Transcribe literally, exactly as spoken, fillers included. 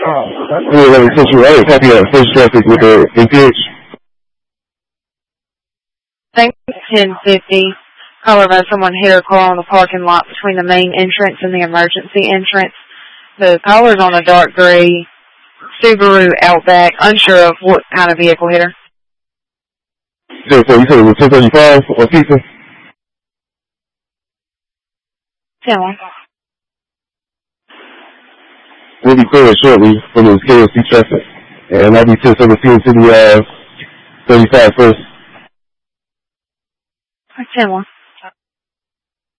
Yeah, let me send you. I was having a first traffic with the engage. Thanks, ten fifty. Caller about someone hit her car on the parking lot between the main entrance and the emergency entrance. The caller's on a dark gray Subaru Outback, unsure of what kind of vehicle hit her. So, so you said it was ten thirty-five or pizza? ten one. We'll be clearing shortly from the K F C traffic. And I'll be ten seventeen to the uh, thirty-five first. ten one.